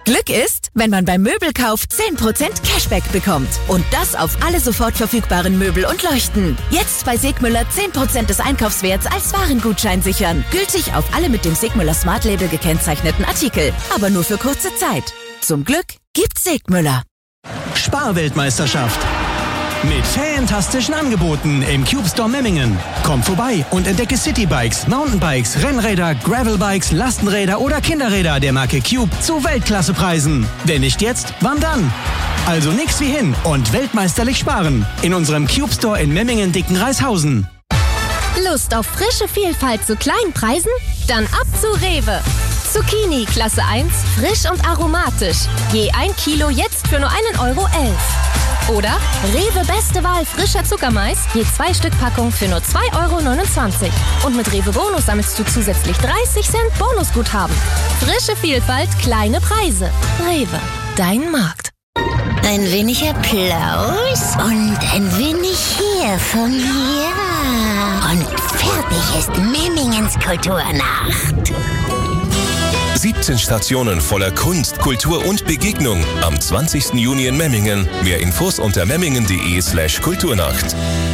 Glück ist, wenn man beim Möbelkauf 10% Cashback bekommt. Und das auf alle sofort verfügbaren Möbel und Leuchten. Jetzt bei Segmüller 10% des Einkaufswerts als Warengutschein sichern. Gültig auf alle mit dem Segmüller Smart Label gekennzeichneten Artikel. Aber nur für kurze Zeit. Zum Glück gibt's Segmüller. Sparweltmeisterschaft. Mit fantastischen Angeboten im Cube Store Memmingen. Komm vorbei und entdecke Citybikes, Mountainbikes, Rennräder, Gravelbikes, Lastenräder oder Kinderräder der Marke Cube zu Weltklassepreisen. Wenn nicht jetzt, wann dann? Also nix wie hin und weltmeisterlich sparen. In unserem Cube Store in Memmingen-Dickenreishausen. Lust auf frische Vielfalt zu kleinen Preisen? Dann ab zu Rewe. Zucchini Klasse 1, frisch und aromatisch. Je 1 Kilo jetzt für nur 1,11 €. Oder Rewe Beste Wahl frischer Zuckermais, je 2 Stück Packung für nur 2,29 €. Und mit Rewe Bonus sammelst du zusätzlich 30 Cent Bonusguthaben. Frische Vielfalt, kleine Preise. Rewe, dein Markt. Ein wenig Applaus und ein wenig hier von mir. Und fertig ist Memmingens Kulturnacht. 17 Stationen voller Kunst, Kultur und Begegnung am 20. Juni in Memmingen. Mehr Infos unter memmingen.de/Kulturnacht.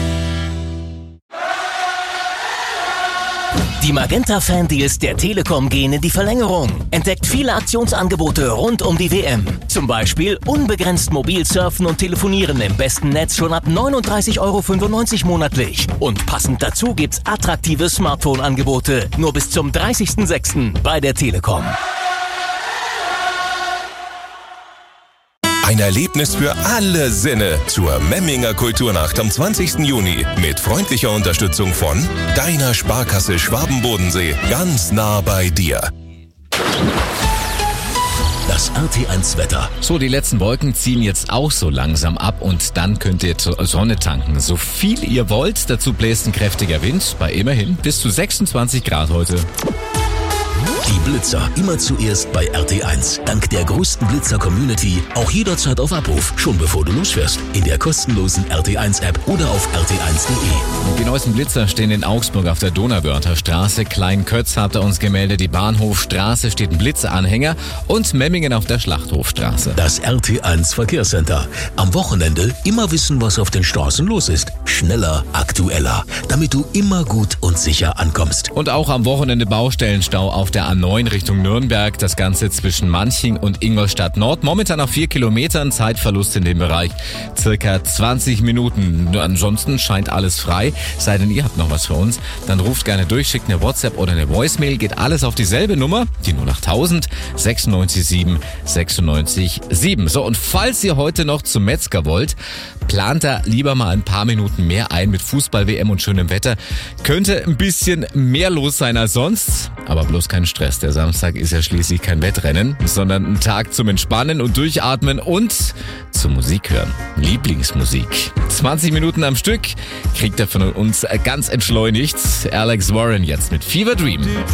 Die Magenta-Fan-Deals der Telekom gehen in die Verlängerung. Entdeckt viele Aktionsangebote rund um die WM. Zum Beispiel unbegrenzt mobil surfen und telefonieren im besten Netz schon ab 39,95 € monatlich. Und passend dazu gibt's attraktive Smartphone-Angebote. Nur bis zum 30.06. bei der Telekom. Ein Erlebnis für alle Sinne zur Memminger Kulturnacht am 20. Juni mit freundlicher Unterstützung von deiner Sparkasse Schwaben-Bodensee. Ganz nah bei dir. Das RT1-Wetter. So, die letzten Wolken ziehen jetzt auch so langsam ab und dann könnt ihr zur Sonne tanken. So viel ihr wollt, dazu bläst ein kräftiger Wind bei immerhin bis zu 26 Grad heute. Die Blitzer immer zuerst bei RT1. Dank der größten Blitzer-Community auch jederzeit auf Abruf, schon bevor du losfährst. In der kostenlosen RT1-App oder auf rt1.de. Die neuesten Blitzer stehen in Augsburg auf der Donauwörther Straße. Kleinkötz habt ihr uns gemeldet, die Bahnhofstraße steht ein Blitzanhänger und Memmingen auf der Schlachthofstraße. Das RT1 Verkehrscenter. Am Wochenende immer wissen, was auf den Straßen los ist. Schneller, aktueller, damit du immer gut und sicher ankommst. Und auch am Wochenende Baustellenstau auf der A9 Richtung Nürnberg. Das Ganze zwischen Manching und Ingolstadt Nord. Momentan auf 4 Kilometern. Zeitverlust in dem Bereich circa 20 Minuten. Nur ansonsten scheint alles frei. Sei denn, ihr habt noch was für uns. Dann ruft gerne durch, schickt eine WhatsApp oder eine Voicemail. Geht alles auf dieselbe Nummer. Die 08000 96 7 96 7. So, und falls ihr heute noch zum Metzger wollt, plant da lieber mal ein paar Minuten mehr ein mit Fußball-WM und schönem Wetter. Könnte ein bisschen mehr los sein als sonst. Aber bloß kein Stress. Der Samstag ist ja schließlich kein Wettrennen, sondern ein Tag zum Entspannen und Durchatmen und zum Musik hören. Lieblingsmusik. 20 Minuten am Stück kriegt er von uns ganz entschleunigt. Alex Warren jetzt mit Fever Dream.